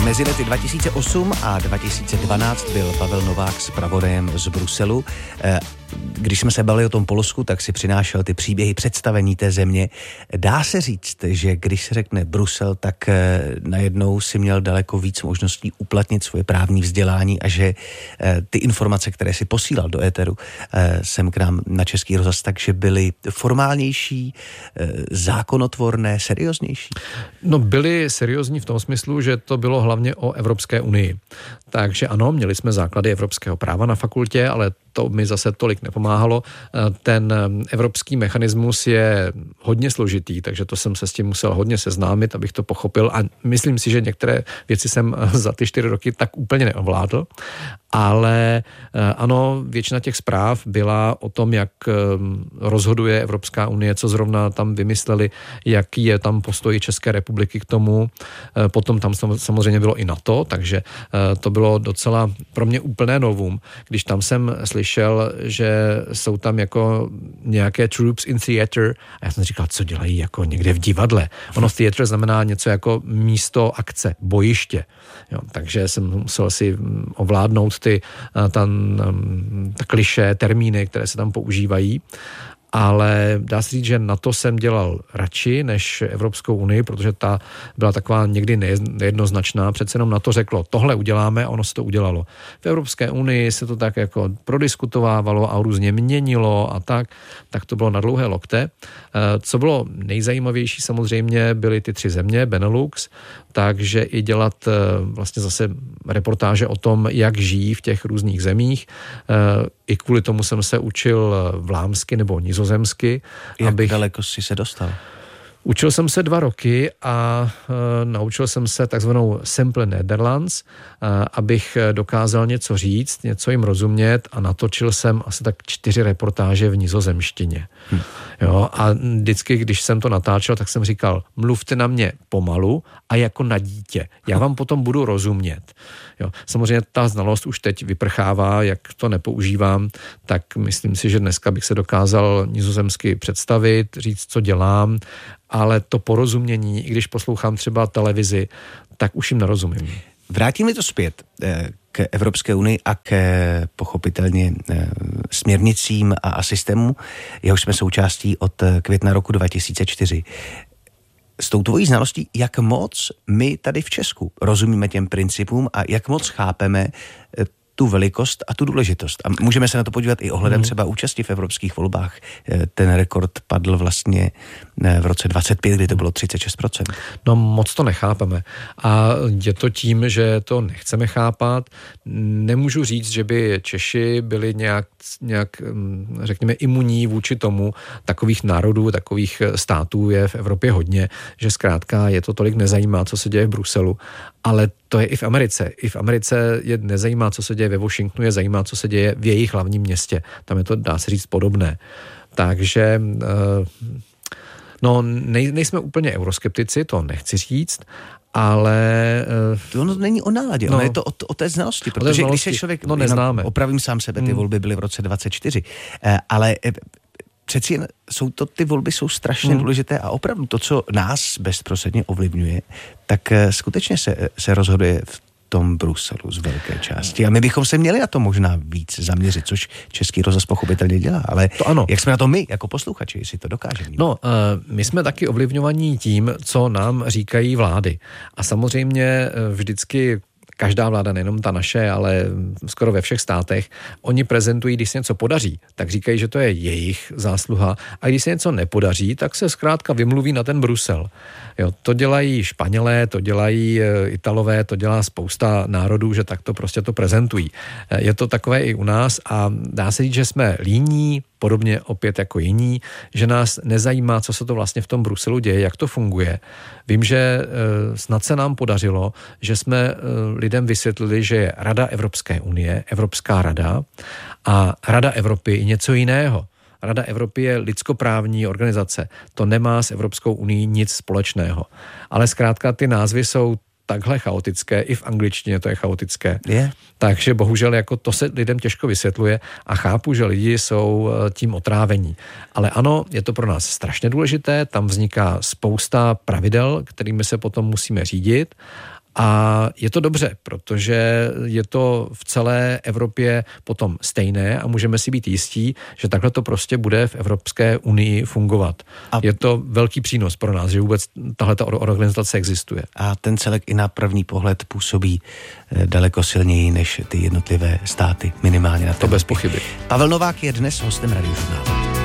Mezi lety 2008 a 2012 byl Pavel Novák zpravodajem z Bruselu. Když jsme se bavili o tom Polsku, tak si přinášel ty příběhy představení té země. Dá se říct, že když se řekne Brusel, tak najednou si měl daleko víc možností uplatnit svoje právní vzdělání a že ty informace, které si posílal do éteru sem k nám na Český rozhlas, takže byly formálnější, zákonotvorné, serióznější? No, byly seriózní v tom smyslu, že to bylo hlavně o Evropské unii. Takže ano, měli jsme základy evropského práva na fakultě, ale to mi zase tolik nepomáhalo. Ten evropský mechanismus je hodně složitý, takže to jsem se s tím musel hodně seznámit, abych to pochopil a myslím si, že některé věci jsem za ty 4 roky tak úplně neovládl, ale ano, většina těch zpráv byla o tom, jak rozhoduje Evropská unie, co zrovna tam vymysleli, jaký je tam postoj České republiky k tomu. Potom tam samozřejmě bylo i NATO, takže to bylo docela pro mě úplné novum, když tam jsem slyšel, že jsou tam jako nějaké troops in theater a já jsem říkal, co dělají jako někde v divadle. Ono theater znamená něco jako místo akce, bojiště. Jo, takže jsem musel si ovládnout ta klišé, termíny, které se tam používají. Ale dá se říct, že na to jsem dělal radši než Evropskou unii, protože ta byla taková někdy nejednoznačná. Přece jenom na to řeklo, tohle uděláme a ono se to udělalo. V Evropské unii se to tak jako prodiskutovávalo a různě měnilo a tak to bylo na dlouhé lokte. Co bylo nejzajímavější samozřejmě byly ty 3 země, Benelux, takže i dělat vlastně zase reportáže o tom, jak žijí v těch různých zemích. I kvůli tomu jsem se učil vlámsky nebo nizozemsky. Jak daleko jsi se dostal? Učil jsem se 2 roky a naučil jsem se takzvanou Simple Nederlands, abych dokázal něco říct, něco jim rozumět a natočil jsem asi tak 4 reportáže v nizozemštině. Jo, a vždycky, když jsem to natáčel, tak jsem říkal, mluvte na mě pomalu a jako na dítě. Já vám potom budu rozumět. Jo, samozřejmě ta znalost už teď vyprchává, jak to nepoužívám, tak myslím si, že dneska bych se dokázal nizozemsky představit, říct, co dělám, ale to porozumění, i když poslouchám třeba televizi, tak už jim nerozumím. Vrátíme to zpět k Evropské unii a k pochopitelně směrnicím a systému, jehož jsme součástí od května roku 2004. S tou tvojí znalostí, jak moc my tady v Česku rozumíme těm principům a jak moc chápeme tu velikost a tu důležitost. A můžeme se na to podívat i ohledem třeba účasti v evropských volbách. Ten rekord padl vlastně v roce 25, kdy to bylo 36%. No moc to nechápeme. A je to tím, že to nechceme chápat. Nemůžu říct, že by Češi byli nějak řekněme, imunní vůči tomu. Takových národů, takových států je v Evropě hodně, že zkrátka je to tolik nezajímá, co se děje v Bruselu. Ale to je i v Americe. I v Americe je nezajímá, co se děje ve Washingtonu, je zajímá, co se děje v jejich hlavním městě. Tam je to, dá se říct, podobné. Takže nejsme úplně euroskeptici, to nechci říct, ale to není o náladě, ale je to o té znalosti, protože když se člověk, neznáme. Opravím sám sebe, ty volby byly v roce 24, ale přeci ty volby jsou strašně důležité a opravdu to, co nás bezprostředně ovlivňuje, tak skutečně se rozhoduje v tom Bruselu z velké části. A my bychom se měli na to možná víc zaměřit, což Český rozhlas pochopitelně dělá, ale to ano. Jak jsme na to my, jako posluchači, jestli to dokážeme? No, my jsme taky ovlivňovaní tím, co nám říkají vlády. A samozřejmě vždycky každá vláda, nejenom ta naše, ale skoro ve všech státech, oni prezentují, když se něco podaří, tak říkají, že to je jejich zásluha a když se něco nepodaří, tak se zkrátka vymluví na ten Brusel. Jo, to dělají Španělé, to dělají Italové, to dělá spousta národů, že tak to prostě to prezentují. Je to takové i u nás a dá se říct, že jsme líní, podobně opět jako jiní, že nás nezajímá, co se to vlastně v tom Bruselu děje, jak to funguje. Vím, že snad se nám podařilo, že jsme lidem vysvětlili, že je Rada Evropské unie, Evropská rada a Rada Evropy je něco jiného. Rada Evropy je lidskoprávní organizace. To nemá s Evropskou unií nic společného. Ale zkrátka ty názvy jsou takhle chaotické, i v angličtině to je chaotické. Yeah. Takže bohužel jako to se lidem těžko vysvětluje a chápu, že lidi jsou tím otrávení. Ale ano, je to pro nás strašně důležité, tam vzniká spousta pravidel, kterými se potom musíme řídit A je to dobře, protože je to v celé Evropě potom stejné a můžeme si být jistí, že takhle to prostě bude v Evropské unii fungovat. A je to velký přínos pro nás, že vůbec tahle organizace existuje. A ten celek i na první pohled působí daleko silněji než ty jednotlivé státy, minimálně na to bez pochyby. Pavel Novák je dnes hostem Radiožurnálu.